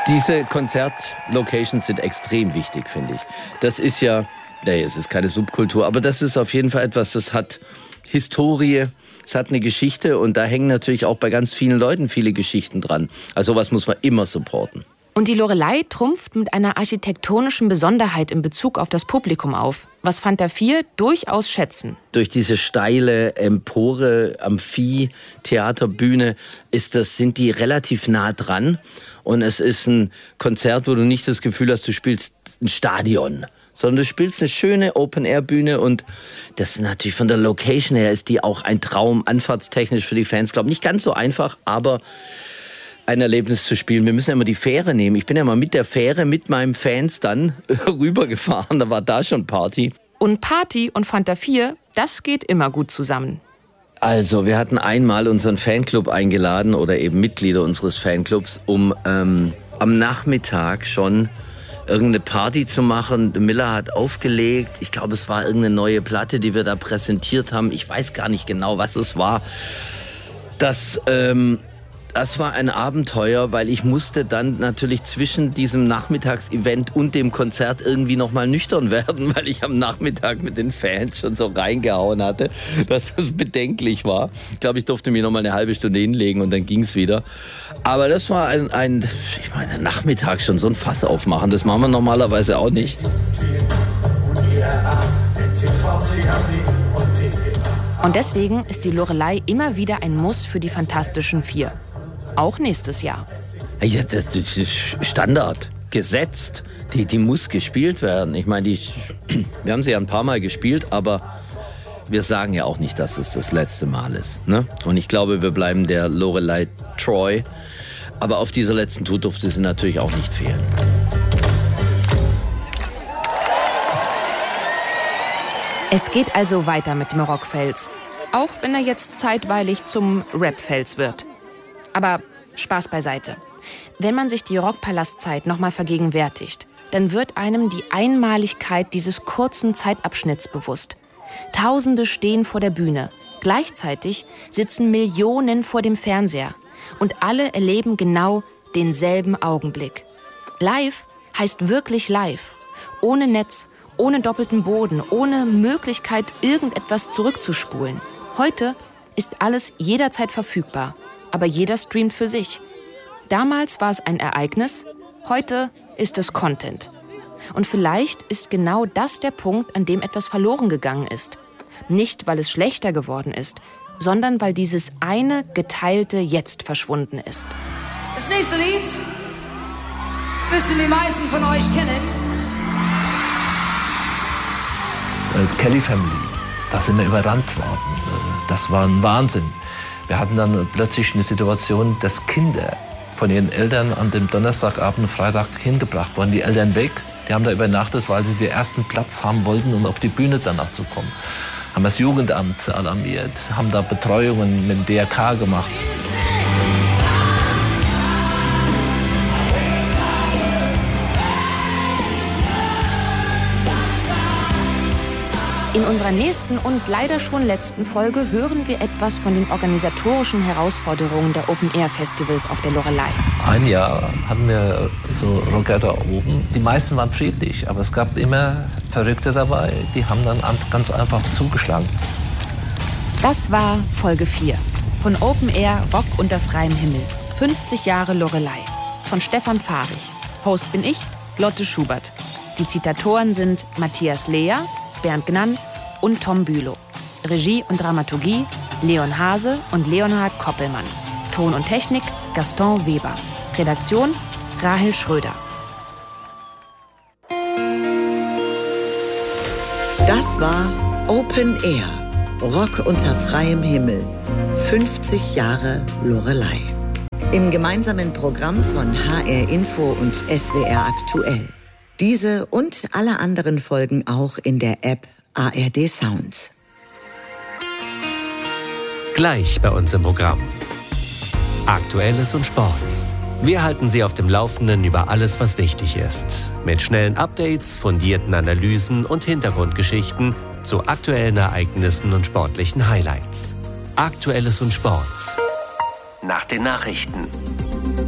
Diese Konzertlocations sind extrem wichtig, finde ich. Das ist ja, es ist keine Subkultur, aber das ist auf jeden Fall etwas, das hat Historie, es hat eine Geschichte und da hängen natürlich auch bei ganz vielen Leuten viele Geschichten dran. Also sowas muss man immer supporten. Und die Loreley trumpft mit einer architektonischen Besonderheit in Bezug auf das Publikum auf, was Fanta 4 durchaus schätzen. Durch diese steile Empore, Amphitheaterbühne sind die relativ nah dran. Und es ist ein Konzert, wo du nicht das Gefühl hast, du spielst ein Stadion, sondern du spielst eine schöne Open-Air-Bühne. Und das ist natürlich von der Location her ist die auch ein Traum, anfahrtstechnisch für die Fans. Ich glaube, nicht ganz so einfach, aber ein Erlebnis zu spielen. Wir müssen ja immer die Fähre nehmen. Ich bin ja mal mit der Fähre, mit meinen Fans dann rübergefahren. Da war da schon Party. Und Party und Fanta 4, das geht immer gut zusammen. Also, wir hatten einmal unseren Fanclub eingeladen oder eben Mitglieder unseres Fanclubs, um am Nachmittag schon irgendeine Party zu machen. Miller hat aufgelegt. Ich glaube, es war irgendeine neue Platte, die wir da präsentiert haben. Ich weiß gar nicht genau, was es war. Das war ein Abenteuer, weil ich musste dann natürlich zwischen diesem Nachmittagsevent und dem Konzert irgendwie nochmal nüchtern werden, weil ich am Nachmittag mit den Fans schon so reingehauen hatte, dass das bedenklich war. Ich glaube, ich durfte mir nochmal eine halbe Stunde hinlegen und dann ging's wieder. Aber das war ein Nachmittag schon so ein Fass aufmachen, das machen wir normalerweise auch nicht. Und deswegen ist die Loreley immer wieder ein Muss für die Fantastischen 4. Auch nächstes Jahr. Ja, das ist Standard, gesetzt. Die muss gespielt werden. Ich meine, wir haben sie ja ein paar Mal gespielt, aber wir sagen ja auch nicht, dass es das letzte Mal ist. Ne? Und ich glaube, wir bleiben der Loreley treu. Aber auf dieser letzten Tour durfte sie natürlich auch nicht fehlen. Es geht also weiter mit dem Rockfels. Auch wenn er jetzt zeitweilig zum Rapfels wird. Aber Spaß beiseite. Wenn man sich die Rockpalastzeit nochmal vergegenwärtigt, dann wird einem die Einmaligkeit dieses kurzen Zeitabschnitts bewusst. Tausende stehen vor der Bühne. Gleichzeitig sitzen Millionen vor dem Fernseher. Und alle erleben genau denselben Augenblick. Live heißt wirklich live. Ohne Netz, ohne doppelten Boden, ohne Möglichkeit, irgendetwas zurückzuspulen. Heute ist alles jederzeit verfügbar. Aber jeder streamt für sich. Damals war es ein Ereignis, heute ist es Content. Und vielleicht ist genau das der Punkt, an dem etwas verloren gegangen ist. Nicht, weil es schlechter geworden ist, sondern weil dieses eine geteilte Jetzt verschwunden ist. Das nächste Lied müssen die meisten von euch kennen. Kelly Family, da sind wir überrannt worden. Das war ein Wahnsinn. Wir hatten dann plötzlich eine Situation, dass Kinder von ihren Eltern an dem Donnerstagabend, Freitag hingebracht wurden. Die Eltern weg, die haben da übernachtet, weil sie den ersten Platz haben wollten, um auf die Bühne danach zu kommen. Haben das Jugendamt alarmiert, haben da Betreuungen mit dem DRK gemacht. In unserer nächsten und leider schon letzten Folge hören wir etwas von den organisatorischen Herausforderungen der Open-Air-Festivals auf der Loreley. Ein Jahr hatten wir so Rocker da oben. Die meisten waren friedlich, aber es gab immer Verrückte dabei, die haben dann ganz einfach zugeschlagen. Das war Folge 4 von Open Air Rock unter freiem Himmel. 50 Jahre Loreley von Stefan Fahrig. Host bin ich, Lotte Schubert. Die Zitatoren sind Matthias Lea, Bernd Gnann und Tom Bülow. Regie und Dramaturgie Leon Hase und Leonhard Koppelmann. Ton und Technik Gaston Weber. Redaktion Rahel Schröder. Das war Open Air. Rock unter freiem Himmel. 50 Jahre Loreley. Im gemeinsamen Programm von HR Info und SWR Aktuell. Diese und alle anderen Folgen auch in der App ARD Sounds. Gleich bei uns im Programm. Aktuelles und Sports. Wir halten Sie auf dem Laufenden über alles, was wichtig ist. Mit schnellen Updates, fundierten Analysen und Hintergrundgeschichten zu aktuellen Ereignissen und sportlichen Highlights. Aktuelles und Sports. Nach den Nachrichten.